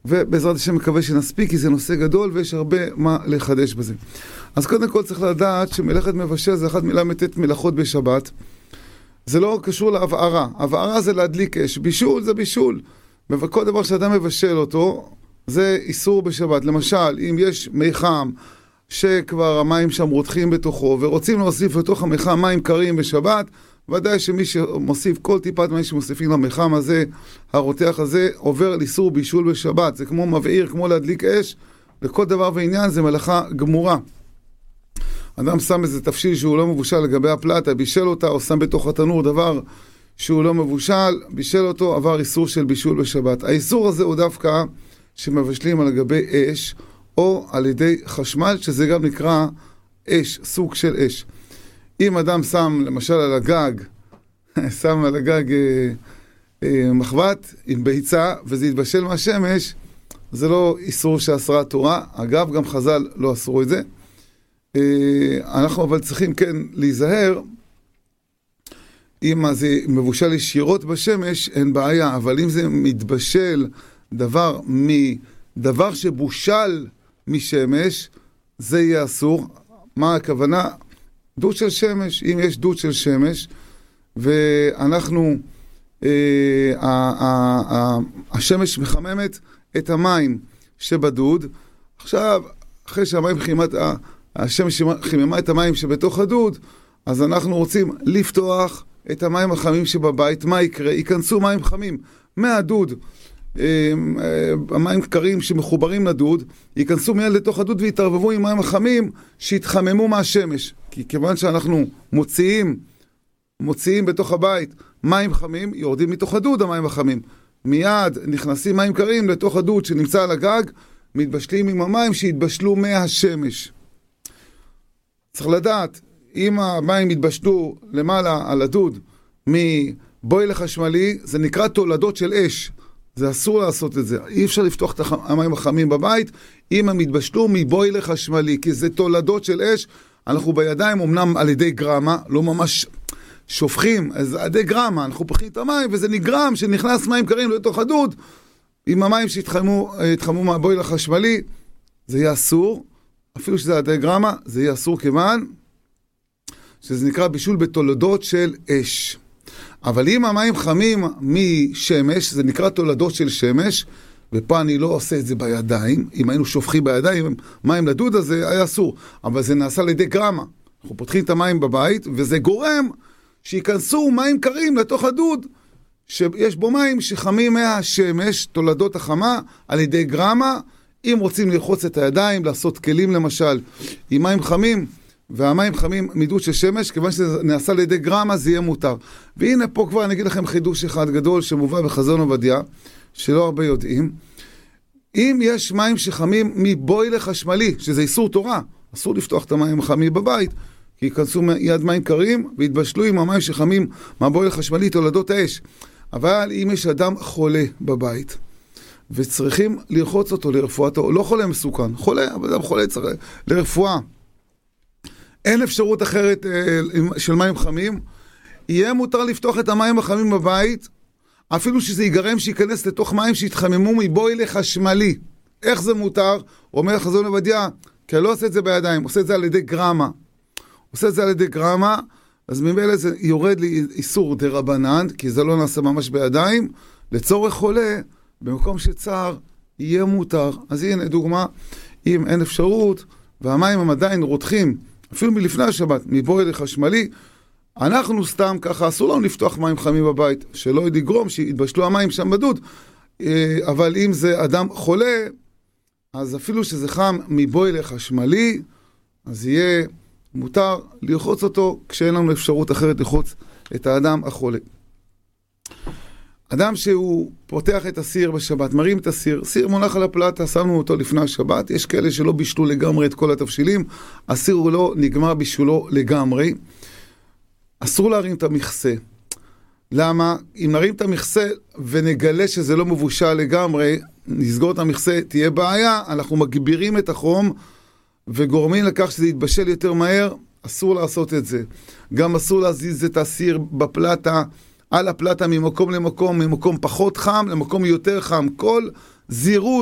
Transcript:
ובעזרת השם מקווה שנספיק, כי זה נושא גדול ויש הרבה מה לחדש בזה. אז קודם כל צריך לדעת שמלאכת מבשל זה אחת מל"ט מלאכות בשבת. זה לא קשור להבערה. הבערה זה להדליק אש. בישול זה בישול. וכל דבר שאדם מבשל אותו, זה איסור בשבת. למשל, אם יש מי חם שכבר המים שם רותחים בתוכו, ורוצים להוסיף לתוך המי חם מים קרים בשבת, ודאי שמי שמוסיף כל טיפת מים שמוסיפים למי חם הזה, הרותח הזה, עובר לאיסור בישול בשבת. זה כמו מבעיר, כמו להדליק אש, לכל דבר ועניין זה מלאכה גמורה. אדם שם איזה תפשיל שהוא לא מבושל לגבי הפלטה, בישל אותה, או שם בתוך התנור דבר שהוא לא מבושל, בישל אותו, עבר איסור של בישול בשבת. האיסור הזה הוא דווקא שמבשלים על גבי אש, או על ידי חשמל, שזה גם נקרא אש, סוג של אש. אם אדם שם למשל על הגג, שם על הגג מחבת עם ביצה, וזה יתבשל מהשמש, זה לא איסור שאסרה התורה. אגב, גם חז"ל לא אסרו את זה. אנחנו אבל צריכים כן להיזהר, אם זה מבושל ישירות בשמש, אין בעיה, אבל אם זה מתבשל דבר שבושל משמש, זה יהיה אסור. מה הכוונה? דוד של שמש. אם יש דוד של שמש, ואנחנו, השמש מחממת את המים שבדוד, עכשיו, אחרי שהמים השמש חיממה את המים שבתוך הדוד, אז אנחנו רוצים לפתוח את המים החמים שבבית. מה יקרה? ייכנסו מים חמים מהדוד, המים קרים שמחוברים לדוד, ייכנסו מיד לתוך הדוד ויתערבבו עם מים החמים שהתחממו מהשמש. כי כיוון שאנחנו מוציאים בתוך הבית מים חמים, יורדים מתוך הדוד המים החמים. מיד נכנסים מים קרים לתוך הדוד שנמצא על הגג, מתבשלים עם המים שהתבשלו מהשמש. צריך לדעת, אם המים יתבשלו למעלה על הדוד מבויל חשמלי, זה נקרא תולדות של אש. זה אסור לעשות את זה. אי אפשר לפתוח את המים החמים בבית אם הם יתבשלו מבויל חשמלי, כי זה תולדות של אש. אנחנו בידיים אמנם על ידי גרמה, לא ממש שופכים, אז על ידי גרמה אנחנו פותחים את המים, וזה נגרם שנכנס מים קרים לתוך הדוד, עם המים שהתחמו מהבויל החשמלי, זה יהיה אסור. אפילו שזה על ידי גרמה, זה יהיה אסור כיוון שזה נקרא בישול בתולדות של אש. אבל אם המים חמים משמש, זה נקרא תולדות של שמש, ופה אני לא עושה את זה בידיים. אם היינו שופכים בידיים מים לדוד הזה, היה אסור. אבל זה נעשה על ידי גרמה. אנחנו פותחים את המים בבית, וזה גורם שיכנסו מים קרים לתוך הדוד, שיש בו מים שחמים מהשמש, תולדות החמה, על ידי גרמה. אם רוצים ללחוץ את הידיים, לעשות כלים למשל, עם מים חמים, והמים חמים מדוד של שמש, כיוון שזה נעשה לידי גרמה, זה יהיה מותר. והנה פה כבר אני אגיד לכם חידוש אחד גדול, שמובא בחזון עובדיה, שלא הרבה יודעים. אם יש מים שחמים מבויל חשמלי, שזה איסור תורה, אסור לפתוח את המים החמים בבית, כי ייכנסו מיד מים קרים, והתבשלו עם המים שחמים מהבויל חשמלי, תולדות האש. אבל אם יש אדם חולה בבית, וצריכים לרחוץ אותו לרפואתו, לא חולה מסוכן, חולה, אבל אדם חולה צריך לרפואה. אין אפשרות אחרת של מים חמים, יהיה מותר לפתוח את המים החמים בבית, אפילו שזה ייגרם שייכנס לתוך מים שהתחממו מבויל חשמלי. איך זה מותר? אומר חזון עובדיה, כי אני לא עושה את זה בידיים, עושה את זה על ידי גרמה. עושה את זה על ידי גרמה, אז ממילא זה יורד לי איסור דרבנן, כי זה לא נעשה ממש בידיים, לצורך חולה, במקום שצער יהיה מותר. אז הנה דוגמה, אם אין אפשרות, והמים הם עדיין רותחים, אפילו מלפני השבת, מבויל חשמלי, אנחנו סתם ככה, אסור לנו לפתוח מים חמים בבית, שלא יגרום שיתבשלו המים שם בדוד, אבל אם זה אדם חולה, אז אפילו שזה חם מבויל חשמלי, אז יהיה מותר לרחוץ אותו, כשאין לנו אפשרות אחרת לרחוץ את האדם החולה. אדם שהוא פותח את הסיר בשבת, מרים את הסיר, סיר מונח על הפלטה, שמנו אותו לפני השבת, יש כאלה שלא בישלו לגמרי את כל התבשילים, הסיר הוא לא נגמר בישולו לגמרי, אסור להרים את המכסה. למה? אם נרים את המכסה ונגלה שזה לא מבושל לגמרי, נסגור את המכסה, תהיה בעיה, אנחנו מגבירים את החום, וגורמים לכך שזה יתבשל יותר מהר, אסור לעשות את זה. גם אסור להזיז את הסיר בפלטה, על הפלטה ממקום למקום, ממקום פחות חם למקום יותר חם. כל זירוז